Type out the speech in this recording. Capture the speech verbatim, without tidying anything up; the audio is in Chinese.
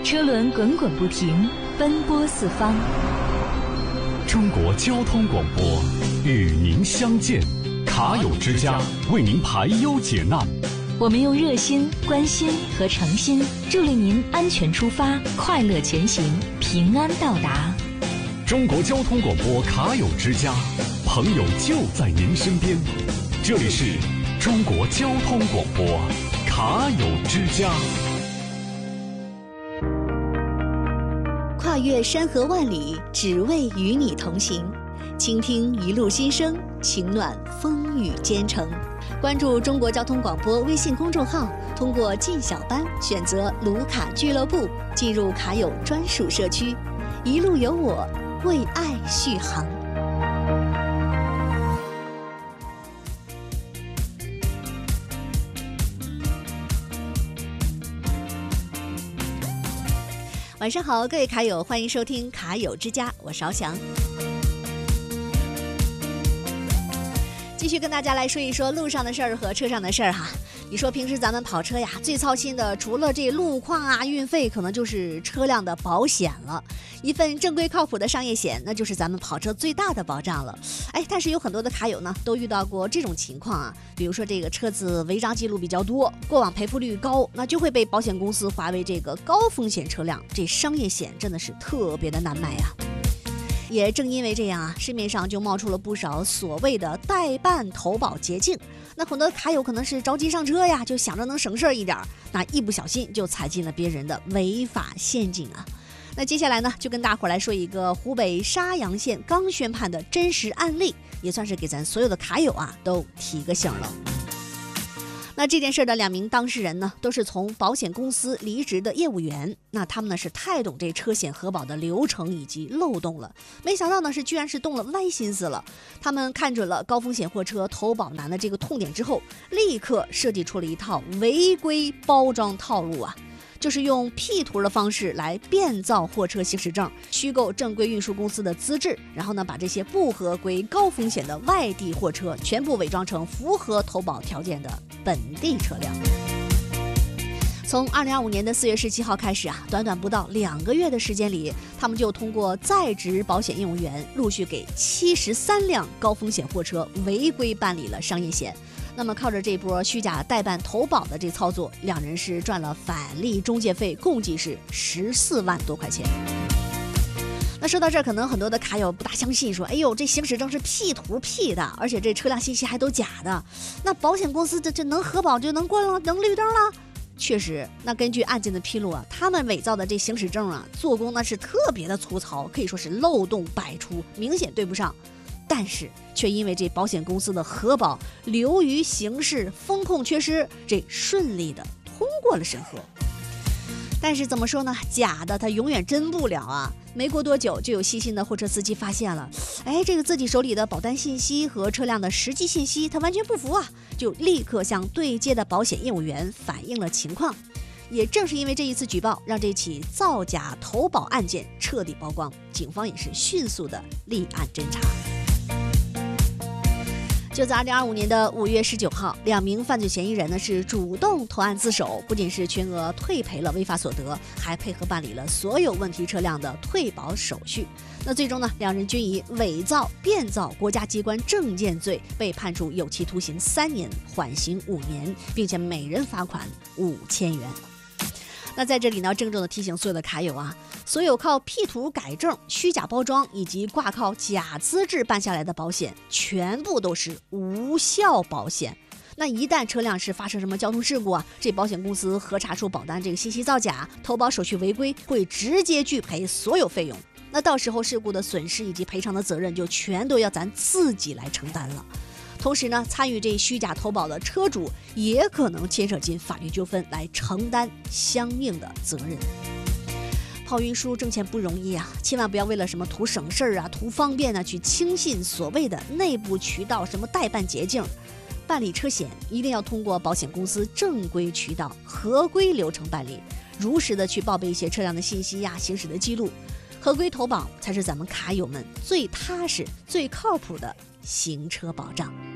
车轮滚滚不停，奔波四方。 中国交通广播与您相见，卡友之家为您排忧解难。 我们用热心、关心和诚心助力您安全出发，快乐前行，平安到达。 中国交通广播卡友之家，朋友就在您身边。这里是中国交通广播卡友之家。 跨越山河万里，只为与你同行。倾听一路心声，情暖风雨兼程。关注中国交通广播微信公众号，通过进小班选择卢卡俱乐部，进入卡友专属社区，一路有我，为爱续航。晚上好，各位卡友，欢迎收听卡友之家，我是翱翔。继续跟大家来说一说路上的事儿和车上的事儿哈。你说平时咱们跑车呀，最操心的除了这路况啊、运费，可能就是车辆的保险了。一份正规靠谱的商业险，那就是咱们跑车最大的保障了。哎，但是有很多的卡友呢，都遇到过这种情况啊，比如说这个车子违章记录比较多，过往赔付率高，那就会被保险公司划为这个高风险车辆，这商业险真的是特别的难买啊。也正因为这样啊，市面上就冒出了不少所谓的代办投保捷径。那很多卡友可能是着急上车呀，就想着能省事儿一点，那一不小心就踩进了别人的违法陷阱啊。那接下来呢，就跟大伙儿来说一个湖北沙洋县刚宣判的真实案例，也算是给咱所有的卡友啊都提个醒了。那这件事的两名当事人呢，都是从保险公司离职的业务员。那他们呢是太懂这车险核保的流程以及漏洞了，没想到呢是居然是动了歪心思了。他们看准了高风险货车投保难的这个痛点之后，立刻设计出了一套违规包装套路啊。就是用 P 图的方式来变造货车行驶证，虚构正规运输公司的资质，然后呢把这些不合规高风险的外地货车全部伪装成符合投保条件的本地车辆。从二零二五年的四月十七号开始啊，短短不到两个月的时间里，他们就通过在职保险业务员陆续给七十三辆高风险货车违规办理了商业险。那么靠着这波虚假代办投保的这操作，两人是赚了返利中介费，共计是十四万多块钱。那说到这儿，可能很多的卡友不大相信，说哎呦，这行驶证是 P 图 P 的，而且这车辆信息还都假的，那保险公司这这能核保就能过了，能绿灯了？确实，那根据案件的披露啊，他们伪造的这行驶证啊，做工那是特别的粗糙，可以说是漏洞百出，明显对不上。但是却因为这保险公司的核保流于形式，风控缺失，这顺利的通过了审核。但是怎么说呢，假的它永远真不了啊。没过多久，就有细心的货车司机发现了，哎，这个自己手里的保单信息和车辆的实际信息它完全不符啊，就立刻向对接的保险业务员反映了情况。也正是因为这一次举报，让这起造假投保案件彻底曝光，警方也是迅速的立案侦查。就在二零二五年的五月十九号，两名犯罪嫌疑人呢是主动投案自首，不仅是全额退赔了违法所得，还配合办理了所有问题车辆的退保手续。那最终呢，两人均以伪造、变造国家机关证件罪被判处有期徒刑三年，缓刑五年，并且每人罚款五千元。那在这里呢，郑重的提醒所有的卡友啊，所有靠 P 图改正、虚假包装以及挂靠假资质办下来的保险，全部都是无效保险。那一旦车辆是发生什么交通事故啊，这保险公司核查出保单这个信息造假、投保手续违规，会直接拒赔所有费用。那到时候事故的损失以及赔偿的责任就全都要咱自己来承担了。同时呢，参与这虚假投保的车主也可能牵扯进法律纠纷，来承担相应的责任。跑运输挣钱不容易啊，千万不要为了什么图省事儿啊、图方便呢，去轻信所谓的内部渠道、什么代办捷径。办理车险一定要通过保险公司正规渠道、合规流程办理，如实的去报备一些车辆的信息呀、行驶的记录。合规投保才是咱们卡友们最踏实、最靠谱的行车保障。